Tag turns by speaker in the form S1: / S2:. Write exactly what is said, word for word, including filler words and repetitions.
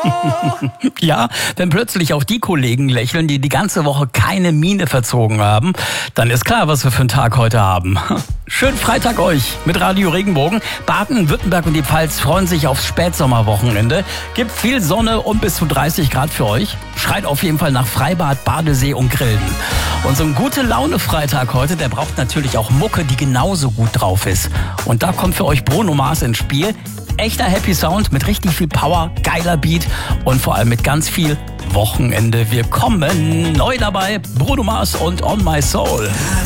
S1: Ja, wenn plötzlich auch die Kollegen lächeln, die die ganze Woche keine Miene verzogen haben, dann ist klar, was wir für einen Tag heute haben. Schönen Freitag euch mit Radio Regenbogen. Baden, Württemberg und die Pfalz freuen sich aufs Spätsommerwochenende. Gibt viel Sonne und bis zu dreißig Grad für euch. Schreit auf jeden Fall nach Freibad, Badesee und Grillen. Und so ein gute Laune Freitag heute, der braucht natürlich auch Mucke, die genauso gut drauf ist. Und da kommt für euch Bruno Mars ins Spiel. Echter Happy Sound mit richtig viel Power, geiler Beat und vor allem mit ganz viel Wochenende. Wir kommen neu dabei, Bruno Mars und On My Soul.